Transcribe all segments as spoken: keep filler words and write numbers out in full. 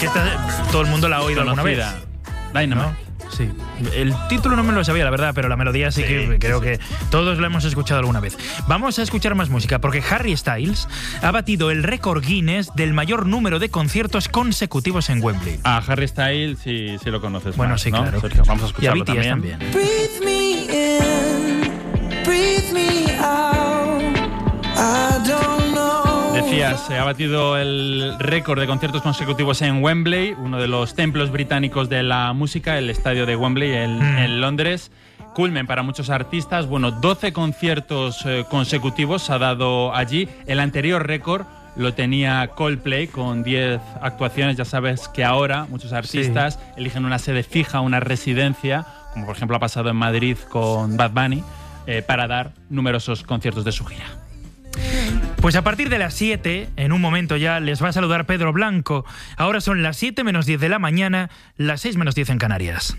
que esta, todo el mundo la ha oído alguna vez. Dynamite. ¿No? Sí. El título no me lo sabía, la verdad, pero la melodía sí, sí que creo sí. que todos la hemos escuchado alguna vez. Vamos a escuchar más música, porque Harry Styles ha batido el récord Guinness del mayor número de conciertos consecutivos en Wembley. Ah, Harry Styles sí, sí lo conoces. Bueno, más, sí, ¿no? claro. Sergio, vamos a escucharlo y a B T S también. también. Breathe me in, breathe me out. I don't know. Decías, se ha batido el récord de conciertos consecutivos en Wembley, uno de los templos británicos de la música, el estadio de Wembley en, mm. en Londres. Culmen para muchos artistas. Bueno, doce conciertos eh, consecutivos ha dado allí. El anterior récord lo tenía Coldplay con diez actuaciones. Ya sabes que ahora muchos artistas sí. eligen una sede fija, una residencia, como por ejemplo ha pasado en Madrid con Bad Bunny, eh, para dar numerosos conciertos de su gira. Pues a partir de las siete, en un momento ya, les va a saludar Pedro Blanco. Ahora son las siete menos diez de la mañana, las seis menos diez en Canarias.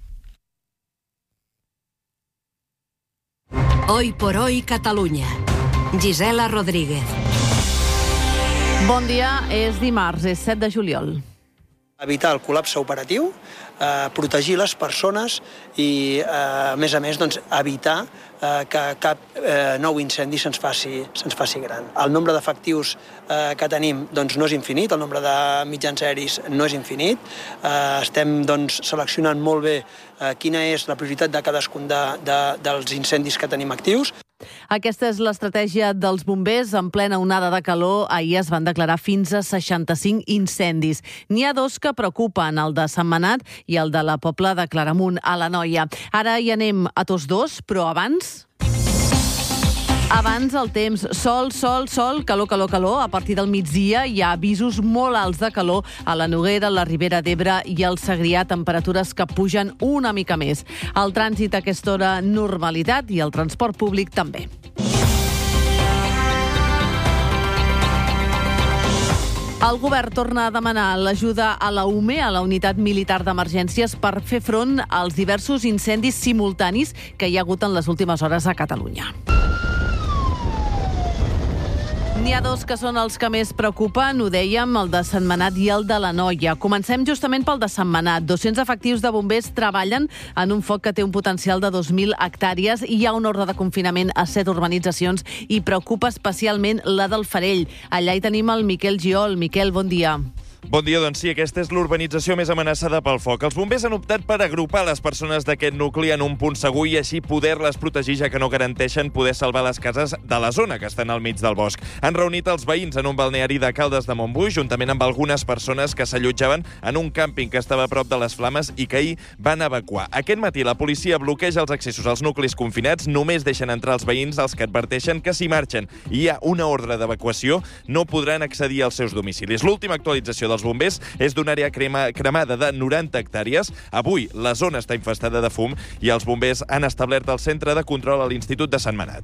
Hoy por hoy, Catalunya. Gisela Rodríguez. Bon dia, és dimarts, és set de juliol. Evitar el col·lapse operatiu, eh, protegir les persones i, eh, a més a més, doncs, evitar eh, que cap eh, nou incendi se'ns faci, se'ns faci gran. El nombre d'efectius eh, que tenim doncs, no és infinit, el nombre de mitjans aeris no és infinit. Eh, estem doncs, seleccionant molt bé eh, quina és la prioritat de cadascun de, de, dels incendis que tenim actius. Aquesta és l'estratègia dels bombers. En plena onada de calor, ahir es van declarar fins a seixanta-cinc incendis. N'hi ha dos que preocupen, el de Sentmenat i el de la Pobla de Claramunt, a l'Anoia. Ara hi anem a tots dos, però abans... Abans el temps, sol, sol, sol, calor, calor, calor. A partir del migdia hi ha avisos molt alts de calor a la Noguera, la Ribera d'Ebre i el Segrià, temperatures que pugen una mica més. El trànsit a aquesta hora, normalitat, i el transport públic també. El govern torna a demanar l'ajuda a la U M E, a la Unitat Militar d'Emergències, per fer front als diversos incendis simultanis que hi ha hagut en les últimes hores a Catalunya. N'hi ha dos que són els que més preocupen, ho dèiem, el de Sentmenat i el de l'Anoia. Comencem justament pel de Sentmenat. dos-cents efectius de bombers treballen en un foc que té un potencial de dos mil hectàrees i hi ha un ordre de confinament a set urbanitzacions i preocupa especialment la del Farell. Allà hi tenim el Miquel Giol. Miquel, bon dia. Bon dia, doncs sí, aquesta és l'urbanització més amenaçada pel foc. Els bombers han optat per agrupar les persones d'aquest nucli en un punt segur i així poder-les protegir, ja que no garanteixen poder salvar les cases de la zona, que estan al mig del bosc. Han reunit els veïns en un balneari de Caldes de Montbui, juntament amb algunes persones que s'allotjaven en un càmping que estava a prop de les flames i que ahir van evacuar. Aquest matí la policia bloqueja els accessos als nuclis confinats, només deixen entrar els veïns, els que adverteixen que si marxen i hi ha una ordre d'evacuació no podran accedir als seus domicilis. L'última actualització dels bombers és d'una àrea crema, cremada de noranta hectàrees. Avui la zona està infestada de fum i els bombers han establert el centre de control a l'Institut de Sentmenat.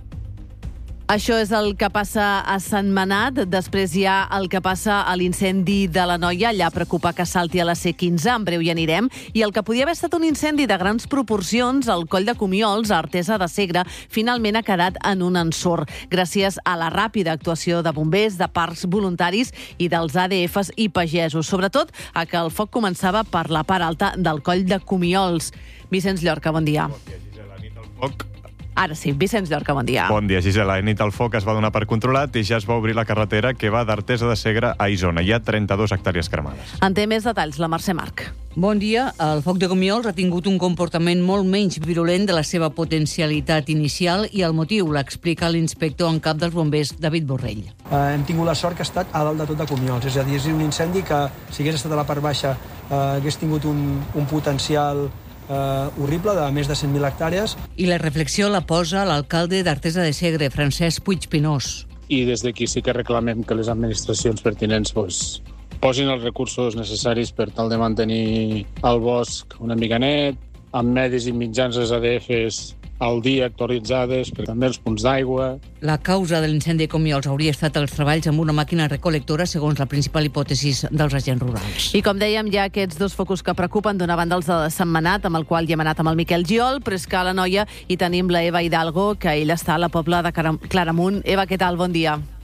Això és el que passa a Sentmenat. Després hi ha el que passa a l'incendi de l'Anoia. Allà preocupa que salti a la C quinze. En breu hi anirem. I el que podia haver estat un incendi de grans proporcions, al Coll de Comiols, a Artesa de Segre, finalment ha quedat en un ensurt. Gràcies a la ràpida actuació de bombers, de parcs voluntaris i dels A D Fs i pagesos. Sobretot a que el foc començava per la part alta del Coll de Comiols. Vicenç Llorca, bon dia. Bon dia, Gisela. Nit al foc. Ara sí, Vicenç Llorca, bon dia. Bon dia, Gisela. A nit el foc es va donar per controlat i ja es va obrir la carretera que va d'Artesa de Segre a Isona. Hi ha trenta-dues hectàrees cremades. En té més detalls la Mercè Marc. Bon dia. El foc de Comiols ha tingut un comportament molt menys virulent de la seva potencialitat inicial i el motiu l'explica l'inspector en cap dels bombers, David Borrell. Eh, hem tingut la sort que ha estat a dalt de tot de Comiols, és a dir, és un incendi que, si hagués estat a la part baixa, eh, hagués tingut un, un potencial Uh, horrible, de més de cent mil hectàrees. I la reflexió la posa l'alcalde d'Artesa de Segre, Francesc Puig Pinós. I des d'aquí sí que reclamem que les administracions pertinents pues, posin els recursos necessaris per tal de mantenir el bosc una mica net, amb medis i mitjans les A D Fs al dia actualitzades, però també els punts d'aigua. La causa de l'incendi de Comiols hauria estat els treballs amb una màquina recol·lectora, segons la principal hipòtesi dels agents rurals. I com dèiem, hi ha aquests dos focus que preocupen, d'una banda els de Sentmenat, amb el qual hi hem anat amb el Miquel Giol, però és que a l'Anoia hi tenim la Eva Hidalgo, que ella està a la Pobla de Claramunt. Eva, què tal? Bon dia.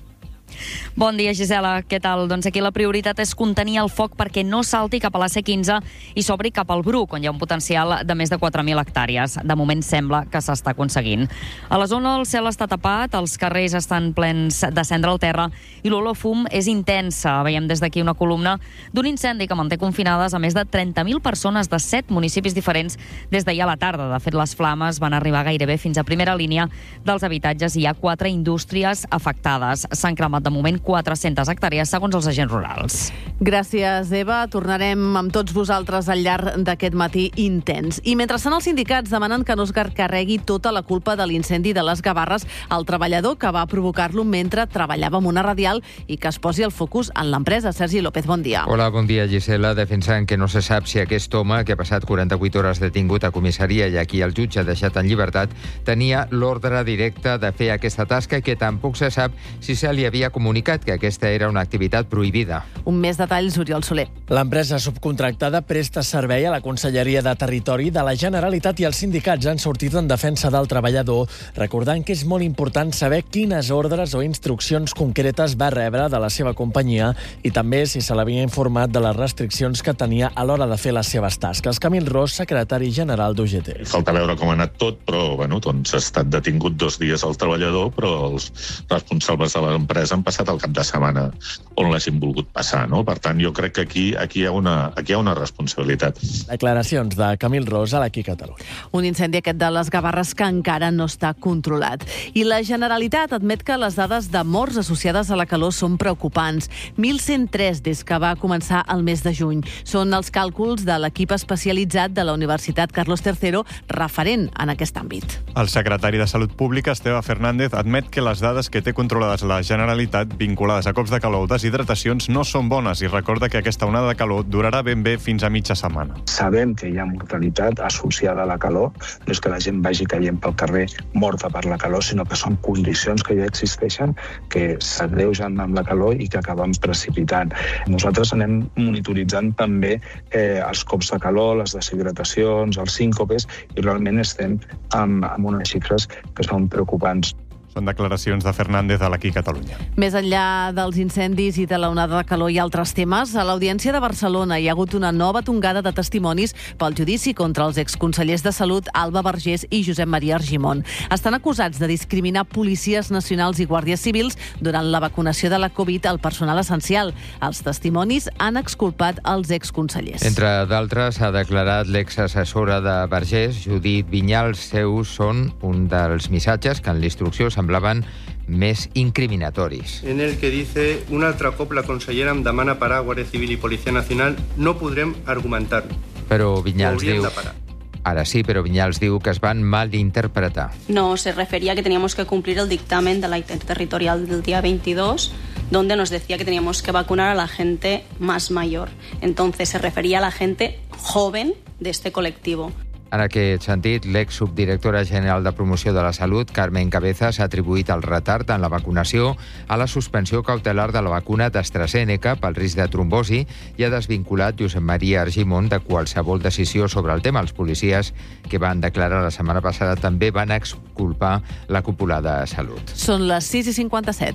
Bon dia, Gisela. Què tal? Doncs aquí la prioritat és contenir el foc perquè no salti cap a la C quinze i s'obri cap al Bruc, on hi ha un potencial de més de quatre mil hectàrees. De moment sembla que s'està aconseguint. A la zona el cel està tapat, els carrers estan plens de cendra al terra i l'olor fum és intensa. Veiem des d'aquí una columna d'un incendi que manté confinades a més de trenta mil persones de set municipis diferents des d'ahir a la tarda. De fet, les flames van arribar gairebé fins a primera línia dels habitatges i hi ha quatre indústries afectades. S'han cremat de moment quatre-centes hectàrees, segons els agents rurals. Gràcies, Eva. Tornarem amb tots vosaltres al llarg d'aquest matí intens. I mentrestant els sindicats demanen que no es carregui tota la culpa de l'incendi de les Gavarres al treballador que va provocar-lo mentre treballava amb una radial i que es posi el focus en l'empresa. Sergi López, bon dia. Hola, bon dia, Gisela. Defensant que no se sap si aquest home, que ha passat quaranta-vuit hores detingut a comissaria i aquí el jutge ha deixat en llibertat, tenia l'ordre directe de fer aquesta tasca i que tampoc se sap si se li havia comunicat que aquesta era una activitat prohibida. Un més detalls, Oriol Soler. L'empresa subcontractada presta servei a la Conselleria de Territori de la Generalitat i els sindicats han sortit en defensa del treballador, recordant que és molt important saber quines ordres o instruccions concretes va rebre de la seva companyia i també si se l'havia informat de les restriccions que tenia a l'hora de fer les seves tasques. Camil Ros, secretari general d'U G T. Falta veure com ha anat tot, però bueno, doncs, ha estat detingut dos dies el treballador, però els responsables de l'empresa han passat el cap de setmana on l'hagin volgut passar, no? Per tant, jo crec que aquí, aquí, hi ha una, aquí hi ha una responsabilitat. Declaracions de Camil Ros a l'Aquí Catalunya. Un incendi aquest de les Gavarres que encara no està controlat. I la Generalitat admet que les dades de morts associades a la calor són preocupants. mil cent tres des que va començar el mes de juny. Són els càlculs de l'equip especialitzat de la Universitat Carlos tercero, referent en aquest àmbit. El secretari de Salut Pública, Esteve Fernández, admet que les dades que té controlades la Generalitat vinculades a cops de calor o deshidratacions no són bones i recorda que aquesta onada de calor durarà ben bé fins a mitja setmana. Sabem que hi ha mortalitat associada a la calor, no és que la gent vagi caient pel carrer morta per la calor, sinó que són condicions que ja existeixen, que s'agreugen amb la calor i que acaben precipitant. Nosaltres anem monitoritzant també eh, els cops de calor, les deshidratacions, els síncopes, i realment estem amb, amb unes xifres que són preocupants. Són declaracions de Fernández a l'Aquí Catalunya. Més enllà dels incendis i de l'onada de calor i altres temes, a l'Audiència de Barcelona hi ha hagut una nova tongada de testimonis pel judici contra els exconsellers de Salut Alba Vergés i Josep Maria Argimon. Estan acusats de discriminar policies nacionals i guàrdies civils durant la vacunació de la Covid al personal essencial. Els testimonis han exculpat els exconsellers. Entre d'altres, ha declarat l'exassessora de Vergés, Judit Vinyals. Seus són un dels missatges que en l'instrucció semblaven més incriminatoris. En el que dice un altre cop la consellera em demana parar Guàrdia Civil i Policia Nacional, no podrem argumentar. Però Vinyals diu... Ara sí, però Vinyals diu que es van malinterpretar. No, se refería a que teníamos que cumplir el dictamen de la interterritorial del día veintidós, donde nos decía que teníamos que vacunar a la gente más mayor. Entonces se refería a la gente joven de este colectivo. En aquest sentit, l'exsubdirectora general de Promoció de la Salut, Carmen Cabeza, s'ha atribuït el retard en la vacunació a la suspensió cautelar de la vacuna d'AstraZeneca pel risc de trombosi i ha desvinculat Josep Maria Argimon de qualsevol decisió sobre el tema. Els policies que van declarar la setmana passada també van exculpar la cúpula de Salut. Són les sis i cinquanta-set.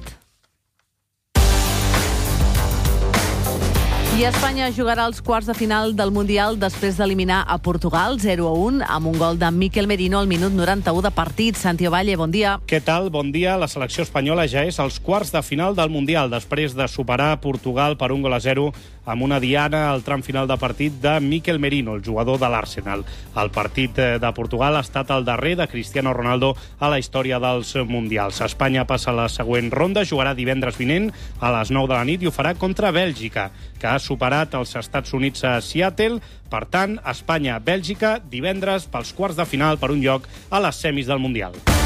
I Espanya jugarà als quarts de final del Mundial després d'eliminar a Portugal zero a un amb un gol de Mikel Merino al minut noranta-u de partit. Santi Ovalle, bon dia. Què tal? Bon dia. La selecció espanyola ja és als quarts de final del Mundial després de superar Portugal per un gol a zero amb una diana al tram final de partit de Mikel Merino, el jugador de l'Arsenal. El partit de Portugal ha estat el darrer de Cristiano Ronaldo a la història dels Mundials. Espanya passa a la següent ronda, jugarà divendres vinent a les nou de la nit i ho farà contra Bèlgica, que ha superat els Estats Units a Seattle. Per tant, Espanya-Bèlgica divendres pels quarts de final per un lloc a les semis del Mundial.